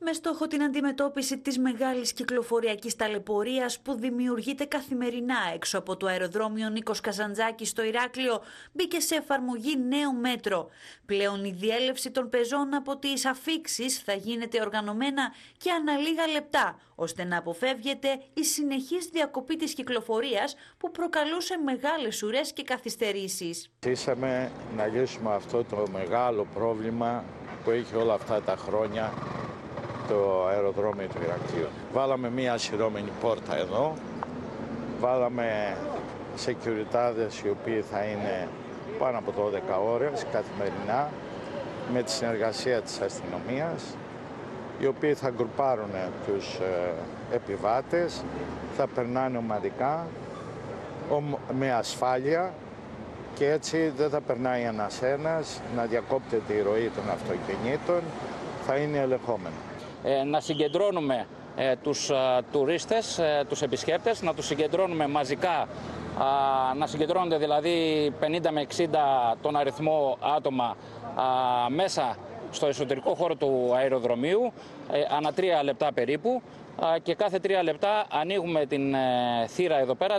Με στόχο την αντιμετώπιση της μεγάλης κυκλοφοριακής ταλαιπωρίας που δημιουργείται καθημερινά έξω από το αεροδρόμιο Νίκος Καζαντζάκης στο Ηράκλειο, μπήκε σε εφαρμογή νέο μέτρο. Πλέον η διέλευση των πεζών από τις αφίξεις θα γίνεται οργανωμένα και ανά λίγα λεπτά, ώστε να αποφεύγεται η συνεχής διακοπή της κυκλοφορίας που προκαλούσε μεγάλες ουρές και καθυστερήσεις. Ζήσαμε να λύσουμε αυτό το μεγάλο πρόβλημα που έχει όλα αυτά τα χρόνια το αεροδρόμιο του Ηρακλείου. Βάλαμε μία ασυρώμενη πόρτα εδώ, βάλαμε σεκιουριτάδες οι οποίοι θα είναι πάνω από 12 ώρες καθημερινά με τη συνεργασία της αστυνομίας, οι οποίοι θα γκρουπάρουν τους επιβάτες, θα περνάνε ομαδικά, με ασφάλεια και έτσι δεν θα περνάει ένας, να διακόπτεται η ροή των αυτοκινήτων, θα είναι ελεγχόμενο. Να συγκεντρώνουμε τους τουρίστες, τους επισκέπτες, να τους συγκεντρώνουμε μαζικά, να συγκεντρώνονται δηλαδή 50 με 60 τον αριθμό άτομα μέσα στο εσωτερικό χώρο του αεροδρομίου, ανά 3 λεπτά περίπου, και κάθε 3 λεπτά ανοίγουμε την θύρα εδώ πέρα